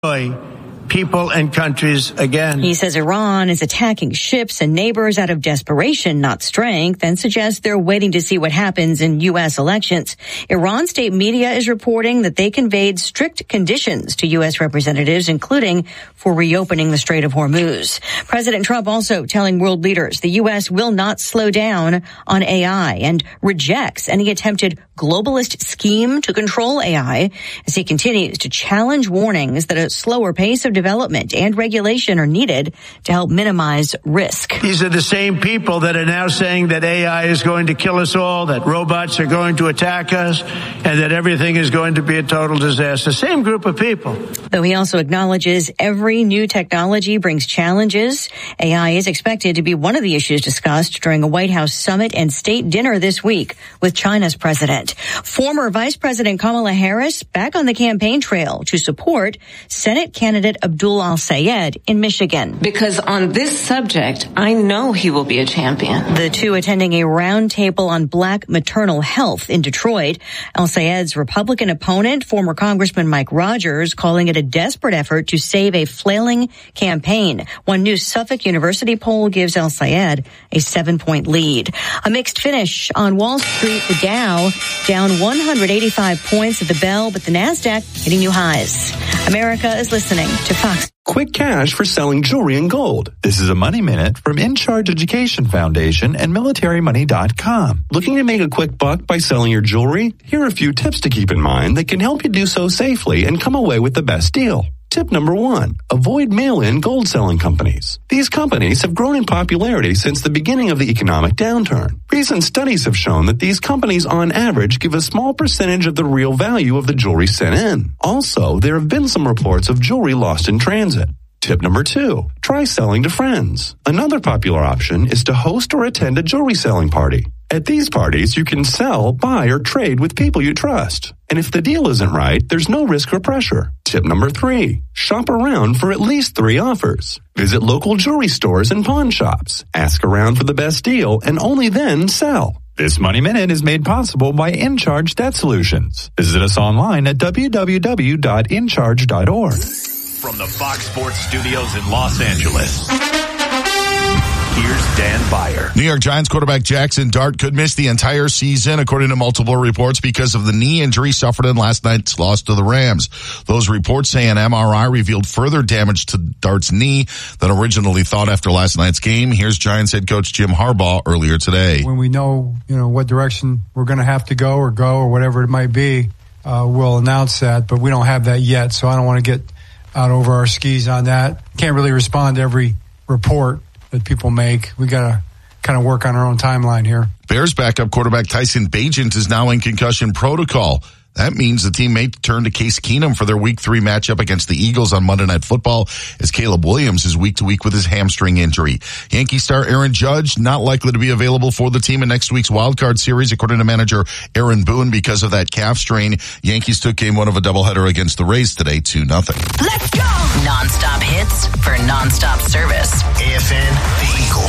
people and countries again. He says Iran is attacking ships and neighbors out of desperation, not strength, and suggests they're waiting to see what happens in U.S. elections. Iran state media is reporting that they conveyed strict conditions to U.S. representatives, including for reopening the Strait of Hormuz. President Trump also telling world leaders the U.S. will not slow down on AI and rejects any attempted globalist scheme to control AI as he continues to challenge warnings that a slower pace of development and regulation are needed to help minimize risk. These are the same people that are now saying that AI is going to kill us all, that robots are going to attack us, and that everything is going to be a total disaster. Same group of people. Though he also acknowledges every new technology brings challenges, AI is expected to be one of the issues discussed during a White House summit and state dinner this week with China's president. Former Vice President Kamala Harris back on the campaign trail to support Senate candidate Abdul Al-Sayed in Michigan. Because on this subject, I know he will be a champion. The two attending a roundtable on black maternal health in Detroit. Al-Sayed's Republican opponent, former Congressman Mike Rogers, calling it a desperate effort to save a flailing campaign. One new Suffolk University poll gives Al-Sayed a 7-point lead. A mixed finish on Wall Street. The Dow down 185 points at the bell, but the NASDAQ hitting new highs. America is listening to Fox. Quick cash for selling jewelry and gold. This is a Money Minute from In Charge Education Foundation and MilitaryMoney.com. Looking to make a quick buck by selling your jewelry? Here are a few tips to keep in mind that can help you do so safely and come away with the best deal. Tip number 1, avoid mail-in gold selling companies. These companies have grown in popularity since the beginning of the economic downturn. Recent studies have shown that these companies on average give a small percentage of the real value of the jewelry sent in. Also, there have been some reports of jewelry lost in transit. Tip number 2, try selling to friends. Another popular option is to host or attend a jewelry selling party. At these parties, you can sell, buy, or trade with people you trust. And if the deal isn't right, there's no risk or pressure. Tip number 3, shop around for at least 3 offers. Visit local jewelry stores and pawn shops. Ask around for the best deal and only then sell. This Money Minute is made possible by InCharge Debt Solutions. Visit us online at www.incharge.org. From the Fox Sports Studios in Los Angeles, here's Dan Byer. New York Giants quarterback Jackson Dart could miss the entire season, according to multiple reports, because of the knee injury suffered in last night's loss to the Rams. Those reports say an MRI revealed further damage to Dart's knee than originally thought after last night's game. Here's Giants head coach Jim Harbaugh earlier today. When we know, what direction we're going to have to go or whatever it might be, we'll announce that, but we don't have that yet, so I don't want to get out over our skis on that. Can't really respond to every report that people make. We got to kind of work on our own timeline here. Bears backup quarterback Tyson Bagent is now in concussion protocol. That means the team may turn to Case Keenum for their Week 3 matchup against the Eagles on Monday Night Football, as Caleb Williams is week to week with his hamstring injury. Yankee star Aaron Judge not likely to be available for the team in next week's wildcard series, according to manager Aaron Boone, because of that calf strain. Yankees took game 1 of a doubleheader against the Rays today, 2-0. Let's go! Non-stop hits for non-stop service. AFN, the Eagle.